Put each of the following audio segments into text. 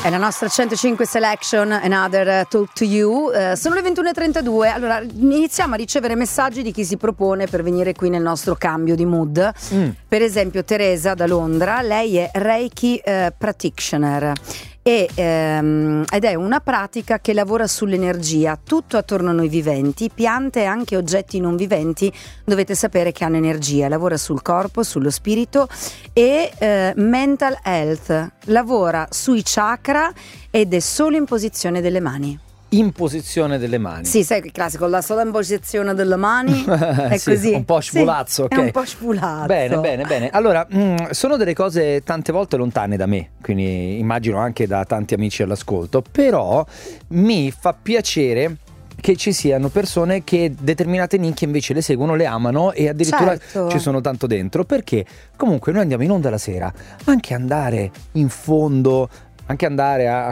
È la nostra 105 Selection, Another Talk to You. Sono le 21.32. Allora, iniziamo a ricevere messaggi di chi si propone per venire qui nel nostro cambio di mood. Per esempio Teresa da Londra, lei è Reiki Practitioner ed è una pratica che lavora sull'energia, tutto attorno a noi viventi, piante e anche oggetti non viventi, dovete sapere che hanno energia, lavora sul corpo, sullo spirito e mental health, lavora sui chakra ed è solo in posizione delle mani. In posizione delle mani. Sì, sai il classico, la sola in posizione delle mani è sì, così. Un po' spulazzo, sì, ok. È un po' spulazzo. Bene. Allora, sono delle cose tante volte lontane da me, quindi immagino anche da tanti amici all'ascolto, però mi fa piacere che ci siano persone che determinate nicchie invece le seguono, le amano e addirittura ci sono tanto dentro, perché comunque noi andiamo in onda la sera, anche andare in fondo, anche andare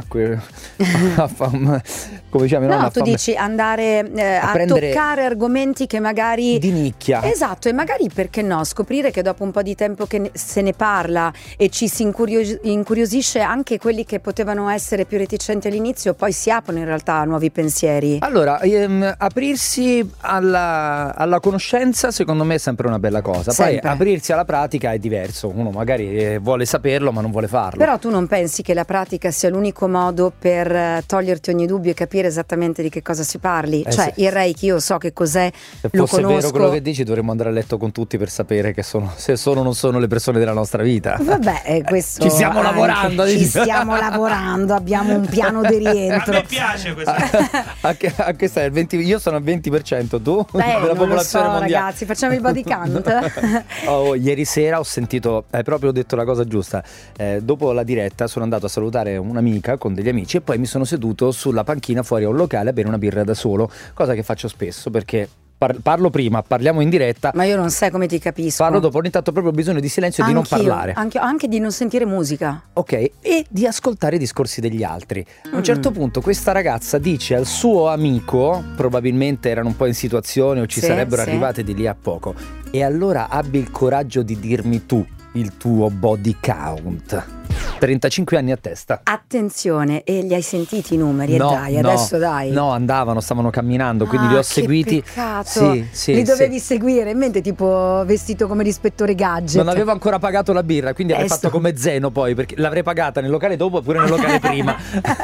come diciamo, no, tu dici andare a toccare argomenti che magari di nicchia. Esatto, e magari perché no, scoprire che dopo un po' di tempo che se ne parla e ci si incuriosisce, anche quelli che potevano essere più reticenti all'inizio poi si aprono in realtà a nuovi pensieri. Allora, aprirsi alla conoscenza secondo me è sempre una bella cosa. Poi aprirsi alla pratica è diverso, uno magari vuole saperlo ma non vuole farlo. Però tu non pensi che la pratica sia l'unico modo per toglierti ogni dubbio e capire esattamente di che cosa si parli? Cioè il Reiki io so che cos'è, se lo fosse conosco. vero quello che dici dovremmo andare a letto con tutti per sapere che se sono o non sono le persone della nostra vita. Vabbè, questo ci stiamo lavorando. Ci stiamo lavorando, abbiamo un piano di rientro. A me piace questo. Anche stai al 20%, io sono al 20%, tu della popolazione mondiale. Ragazzi, facciamo il body count. Ieri sera ho sentito, hai proprio detto la cosa giusta. Dopo la diretta sono andato a salutare un'amica con degli amici e poi mi sono seduto sulla panchina fuori a un locale a bere una birra da solo, cosa che faccio spesso perché parlo prima, parliamo in diretta. Ma io non sai come ti capisco. Parlo dopo, ogni tanto ho proprio bisogno di silenzio e di non parlare. Anche di non sentire musica. Ok, e di ascoltare i discorsi degli altri. A un certo punto questa ragazza dice al suo amico, probabilmente erano un po' in situazione o ci sarebbero arrivate di lì a poco, e allora abbi il coraggio di dirmi tu il tuo body count. 35 anni a testa. Attenzione, e li hai sentiti i numeri? Adesso dai. No, stavano camminando, quindi li ho seguiti. Peccato. Sì, li dovevi seguire, in mente tipo vestito come l'ispettore Gadget. Non avevo ancora pagato la birra, quindi avrei fatto come Zeno poi, perché l'avrei pagata nel locale dopo oppure nel locale prima.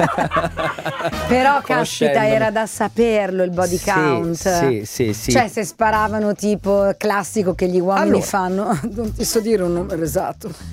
Però caspita, era da saperlo il body count. Sì. Cioè se sparavano tipo classico che gli uomini fanno, non ti so dire un numero esatto.